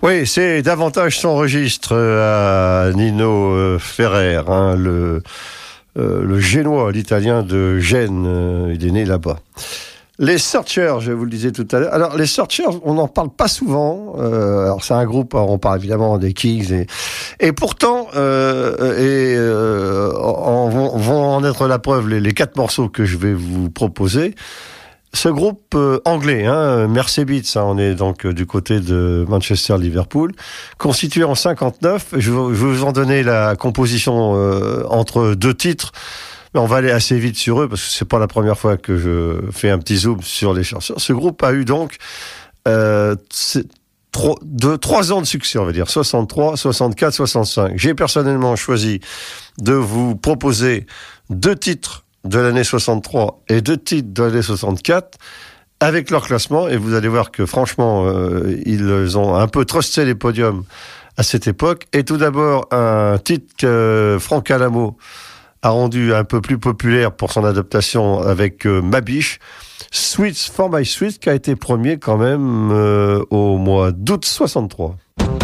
Oui, c'est davantage son registre à Nino Ferrer, hein, le Génois, l'Italien de Gênes, il est né là-bas. Les Searchers, je vous le disais tout à l'heure. Alors, les Searchers, on n'en parle pas souvent. Alors, c'est un groupe, on parle évidemment des Kings, et pourtant, vont en être la preuve les 4 morceaux que je vais vous proposer. Ce groupe anglais, Merseybeats, on est donc du côté de Manchester-Liverpool, constitué en 59. Je vais vous en donner la composition entre 2 titres. Mais on va aller assez vite sur eux parce que c'est pas la première fois que je fais un petit zoom sur les chansons. Ce groupe a eu donc 3 ans de succès, on va dire 63, 64, 65. J'ai personnellement choisi de vous proposer 2 titres de l'année 63 et 2 titres de l'année 64 avec leur classement, et vous allez voir que franchement ils ont un peu trusté les podiums à cette époque. Et tout d'abord un titre que Franck Alamo a rendu un peu plus populaire pour son adaptation avec Mabiche, Sweets for My Sweet, qui a été premier quand même au mois d'août 63.